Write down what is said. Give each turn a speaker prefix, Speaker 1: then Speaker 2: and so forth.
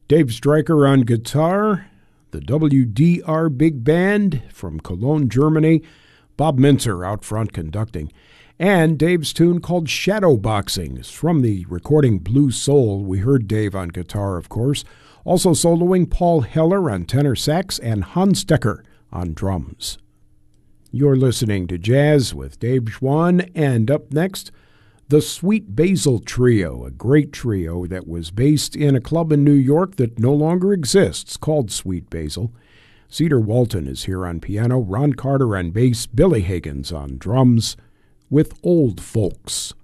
Speaker 1: Dave Stryker on guitar, the WDR Big Band from Cologne, Germany, Bob Mintzer out front conducting, and Dave's tune called Shadowboxing is from the recording Blue Soul. We heard Dave on guitar, of course. Also soloing Paul Heller on tenor sax and Hans Decker on drums. You're listening to Jazz with Dave Schwann, and up next, the Sweet Basil Trio, a great trio that was based in a club in New York that no longer exists called Sweet Basil. Cedar Walton is here on piano, Ron Carter on bass, Billy Higgins on drums with Old Folks.